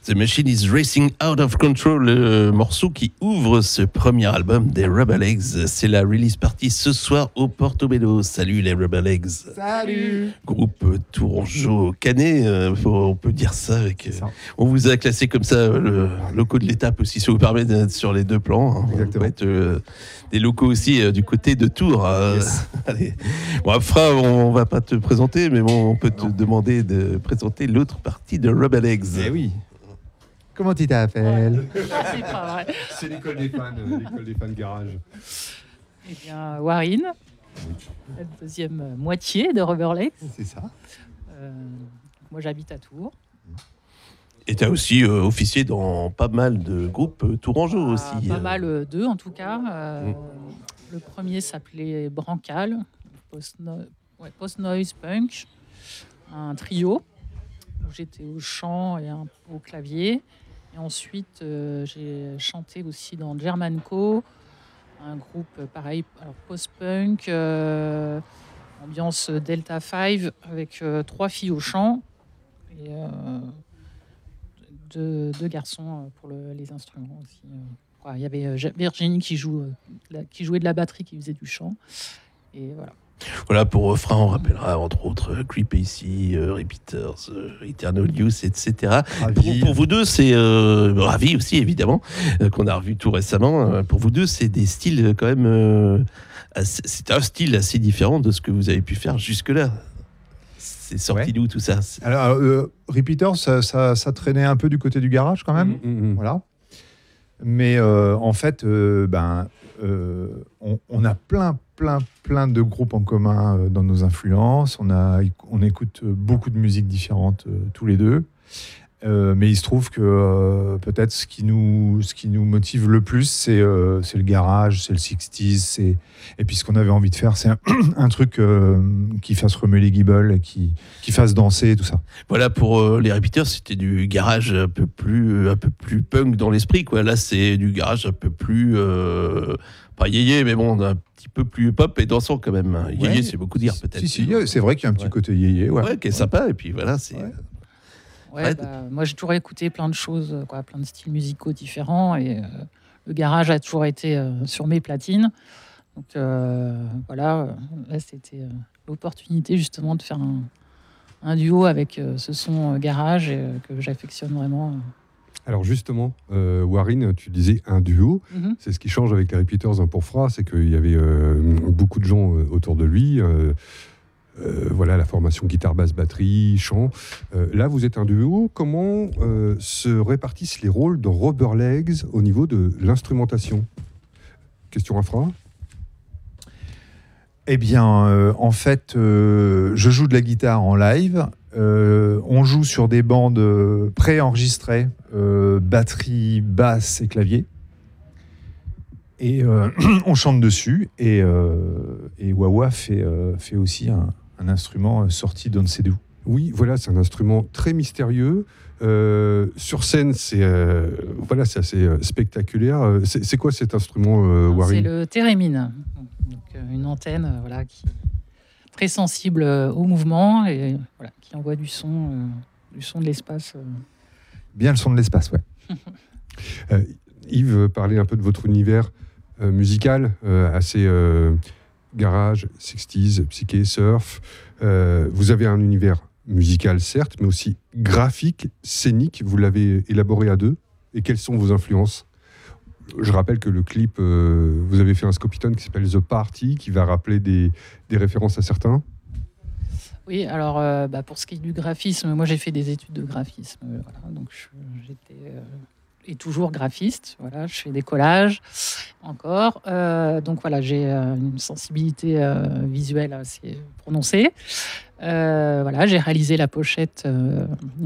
The Machine is Racing Out of Control, le morceau qui ouvre ce premier album des Rubber Legs. C'est la release party ce soir au Portobello. Salut les Rubber Legs. Salut. Groupe tourangeau canet, on peut dire ça. On vous a classé comme ça, le loco de l'étape aussi, ça vous permet d'être sur les deux plans. Exactement. Des locaux aussi du côté de Tours. Yes. Allez. Bon, Afra, on va pas te présenter, mais bon, on peut te demander de présenter l'autre partie de Rubber Legs. Eh oui. Comment tu t'appelles? C'est pas vrai. C'est l'école des fans garage. Eh bien, Warine, la deuxième moitié de Rubber Legs. C'est ça. Moi, j'habite à Tours. Et tu as aussi officié dans pas mal de groupes tourangeaux aussi. Pas mal, deux en tout cas. Le premier s'appelait Brancal, post-noise punk, un trio où j'étais au chant et au clavier. Et ensuite, j'ai chanté aussi dans Germanco, un groupe pareil, alors post-punk, ambiance Delta 5, avec 3 filles au chant et deux garçons pour les instruments aussi. Il y avait Virginie qui jouait de la batterie, qui faisait du chant. Et voilà. Voilà, pour refrain, on rappellera entre autres Creepy, Repeaters, Eternal Youth, etc. Pour vous deux, c'est Ravi aussi, évidemment, qu'on a revu tout récemment. Pour vous deux, c'est des styles quand même. C'est un style assez différent de ce que vous avez pu faire jusque-là. C'est sorti d'où tout ça? Alors, Repeaters, ça traînait un peu du côté du garage quand même. Voilà. Mais en fait, on a plein de groupes en commun dans nos influences. On écoute beaucoup de musiques différentes tous les deux. Mais il se trouve que peut-être ce qui nous motive le plus, c'est le garage, c'est le 60s. Et puis ce qu'on avait envie de faire, c'est un truc qui fasse remuer les guibolles, qui fasse danser, tout ça. Voilà, pour les Repeaters, c'était du garage un peu plus punk dans l'esprit, quoi. Là, c'est du garage un peu plus... pas yéyé, mais bon, un petit peu plus pop et dansant quand même. Yéyé, c'est beaucoup dire, peut-être. Si, c'est vrai qu'il y a un petit côté yéyé. Ouais, qui est sympa, et puis voilà, c'est... Moi, j'ai toujours écouté plein de choses, plein de styles musicaux différents. Et le garage a toujours été sur mes platines. Donc là, c'était l'opportunité justement de faire un duo avec ce son garage que j'affectionne vraiment. Alors justement, Warine, tu disais un duo. C'est ce qui change avec les Repeaters pour Fra, c'est qu'il y avait beaucoup de gens autour de lui. Voilà, la formation guitare, basse, batterie, chant. Là, vous êtes un duo. Comment se répartissent les rôles dans Rubber Legs au niveau de l'instrumentation? Question à Fra. Eh bien, en fait, je joue de la guitare en live. On joue sur des bandes pré-enregistrées, batterie, basse et clavier. Et on chante dessus. Et Wawa fait aussi un instrument sorti d'on ne sait d'où. Oui, voilà, c'est un instrument très mystérieux. Sur scène, c'est assez spectaculaire. C'est quoi cet instrument, Warine? C'est le thérémine, donc une antenne qui est très sensible au mouvement et qui envoie du son de l'espace. Bien le son de l'espace, ouais. Yves, parlez un peu de votre univers musical, assez garage, 60s, psyché, surf. Vous avez un univers musical, certes, mais aussi graphique, scénique. Vous l'avez élaboré à deux. Et quelles sont vos influences? Je rappelle que le clip, vous avez fait un Scopitone qui s'appelle The Party, qui va rappeler des références à certains. Oui, alors pour ce qui est du graphisme, moi j'ai fait des études de graphisme. Donc j'étais et toujours graphiste. Voilà, je fais des collages encore. Donc voilà, j'ai une sensibilité visuelle assez prononcée. J'ai réalisé la pochette